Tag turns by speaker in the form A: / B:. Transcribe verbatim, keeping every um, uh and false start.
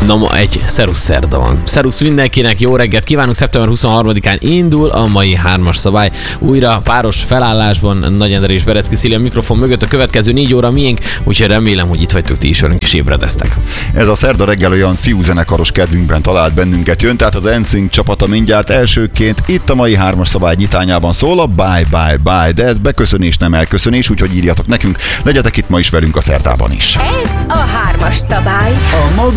A: Na ma egy szerusz szerda van. Szerusz mindenkinek, jó reggelt kívánunk, szeptember huszonharmadikán indul a mai hármas szabály. Újra páros felállásban Nagy Endre és Berecki Szili a mikrofon mögött, a következő négy óra miénk, úgyhogy remélem, hogy itt vagytok ti is velünk és ébredeztek.
B: Ez a szerda reggel olyan fiúzenekaros kedvünkben talált bennünket jön, tehát az en színc csapata mindjárt elsőként itt a mai hármas szabály nyitányában szól a bye bye bye, de ez beköszönés, nem elköszönés, úgyhogy írjatok nekünk, legyetek itt ma is velünk a szerdában is.
C: Ez a hármas szabály.
B: A maga